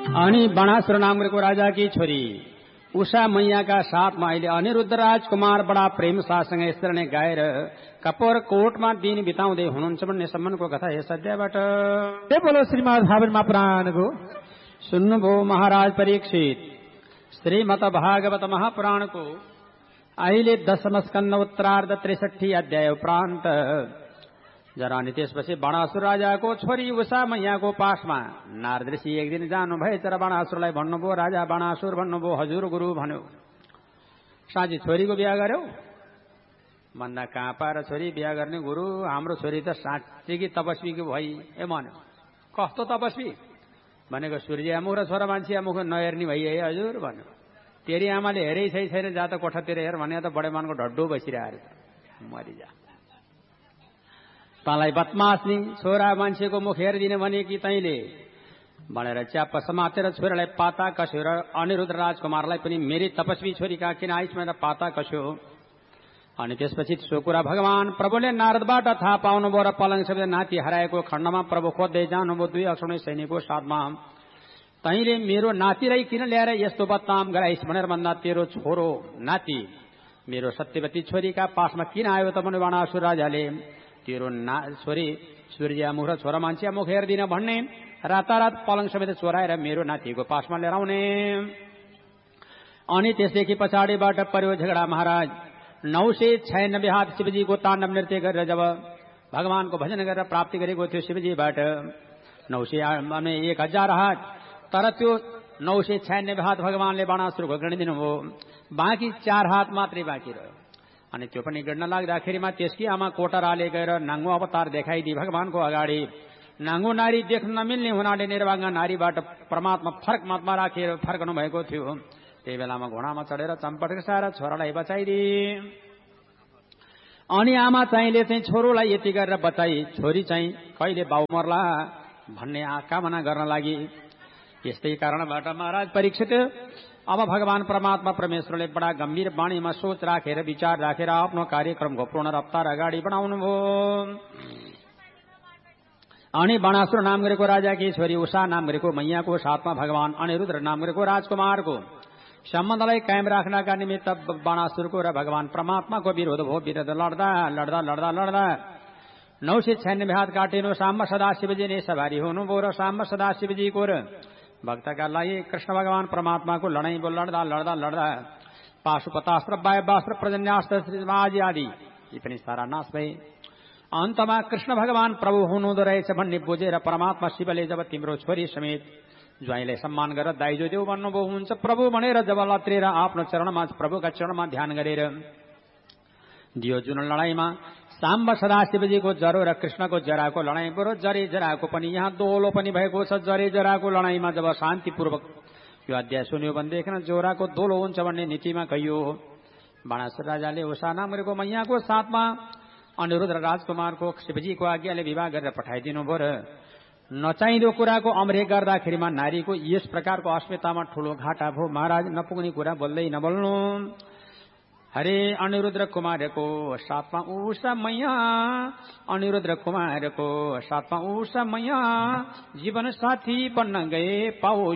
अनि बाणासुर नामको राजाकी छोरी उषा मैयाका साथमा अहिले अनिरुद्ध राजकुमार बडा प्रेम साथसँग यसरी नै गाएर कपोर कोटमा दिन बिताउँदै हुनुहुन्छ भन्ने सम्बन्धको कथा यस अध्यायबाट बोलो श्रीमद् भागवत महापुराणको। सुन्नुभयो महाराज परीक्षित, श्रीमद् भागवत महापुराणको अहिले 10 स्कन्द उत्तरार्ध 63 अध्याय उपरान्त जरा अनि त्यसपछि बाणासुर राजाको छोरी उषा मैयाको पासमा नारद ऋषि एक दिन जानुभएछ र बाणासुरलाई भन्नुभयो, राजा बाणासुर भन्नुभयो, हजुर गुरु भन्यो, साँझी छोरीको बिहा गर्यो भन्दा कहाँ पाएर छोरी बिहा गर्ने गुरु, हाम्रो छोरी त साँच्चीकी तपस्वीको भई ए भन्यो। कस्तो तपस्वी भनेको सूर्य मुख र छोरा मान्छे मुख नहेर्ने भई है हजुर भन्यो। तेरी आमाले हेरै छैन, जा त कोठातिर हेर भने त बडे मानको ढड्डो बसिरहेको मरिजा। तँलाई बदमास नि छोरा मान्छेको मुख हेरिदिने भने कि तैँले भनेर च्याप्प समातेर छोरालाई पाता कस्यो र अनिरुद्ध राजकुमारलाई पनि मेरी तपस्वी छोरीका किन आइस भनेर पाता कस्यो। अनि त्यसपछि सो कुरा भगवान प्रभुले नारदबाट थाहा पाउनुभयो र पलङ सबै नाति हराएको खण्डमा प्रभु खोज्दै जानुभयो 2 अक्षौणी सैनिकको साथमा। तैँले मेरो नातिलाई किन ल्याएर यस्तो बदनाम गराइस भनेर भन्दा तेरो छोरो नाति मेरो सत्यवती छोरीका पासमा किन आयो त भने बाणासुर राजाले तेरो छोरी सूर्य मुख र छोरा मान्छे मुख हेर्दिन भन्ने रातारात पलङ समेत चोराएर मेरो नातिको पासमा लिएर आउने। अनि त्यसदेखि पछाडिबाट पर्यो झगडा। महाराज 996 हात शिवजीको ताण्डव नृत्य गरेर जब भगवानको भजन गरेर प्राप्ति गरेको थियो शिवजीबाट 1000 हात, तर त्यो 996 हात भगवानले बाणासुरको गणिदिनुभयो, बाँकी 4 हात मात्रै बाँकी रह्यो। अनि त्यो पनि गड्न लाग्दाखेरिमा त्यसकी आमा कोटराले गएर नाङ्गो अवतार देखाइदिए भगवानको अगाडि। नाङ्गो नारी देख्न नमिल्ने हुनाले निर्वाङ्ग नारीबाट परमात्मा फरक मतमा राखेर फर्कनु भएको थियो। त्यही बेलामा घोडामा चढेर चम्पट घसाएर छोरालाई बचाइदिए। अनि आमा चाहिँले चाहिँ छोरोलाई यति गरेर बचाई, छोरी चाहिँ कहिले बाउ मर्ला भन्ने कामना गर्न लागि। यस्तै कारणबाट महाराज परीक्षित अब भगवान परमात्मा परमेश्वरले बडा गम्भीर वाणीमा सोच राखेर विचार राखेर आफ्नो कार्यक्रमको पूर्ण रफ्तार अगाडि बढाउनुभयो। अनि बाणासुर नाम गरेको राजाकी छोरी उषा नाम गरेको मैयाको साथमा भगवान अनिरुद्ध नाम गरेको राजकुमारको सम्बन्धलाई कायम राख्नका निमित्त बाणासुरको र भगवान परमात्माको विरोध भयो। विरोध लड्दा लड्दा लड्दा लड्दा 996 हात काटिनु। साम्ब सदाशिवजी नै सवारी हुनुभयो र साम्ब सदाशिवजीको र भक्तका लागि कृष्ण भगवान परमात्माको लडाईँ लड्दा लड्दा लड्दा पाशुपतास्त्र, वायवास्त्र, प्रजन्यास्त्र आदि यी पनि सारा नाश भए। अन्तमा कृष्ण भगवान प्रभु हुनुहुँदो रहेछ भन्ने बुझेर परमात्मा शिवले जब तिम्रो छोरी समेत ज्वाइँलाई सम्मान गरेर दाइजो देऊ भन्नुभयो, हुन्छ प्रभु भनेर जब लत्रेर आफ्नो चरणमा प्रभुका चरणमा ध्यान गरेर दियो जुन लडाईँमा साम्ब सदाशिवजीको जरो र कृष्णको जराको लडाईँ बरु जरे जराको पनि यहाँ दोहोलो पनि भएको छ। जरे जराको लडाईँमा जब शान्तिपूर्वक यो अध्याय सुन्यो भनेदेखि जोराको दोलो हुन्छ भन्ने नीतिमा कहियो। बाणासुर राजाले उषा नाम गरेको मैयाको साथमा अनिरुद्ध राजकुमारको शिवजीको आज्ञाले विवाह गरेर पठाइदिनु भयो र नचाहिँदो कुराको अमरेख गर्दाखेरिमा नारीको यस प्रकारको अस्मितामा ठूलो घाटा भयो। महाराज नपुग्ने कुरा बोल्दै नबोल्नु। हरे अनिरुद्ध कुमारको साथमा उषा मैया, अनिरुद्ध कुमारको साथमा उषा मैया जीवन साथी बन्न गए पाओ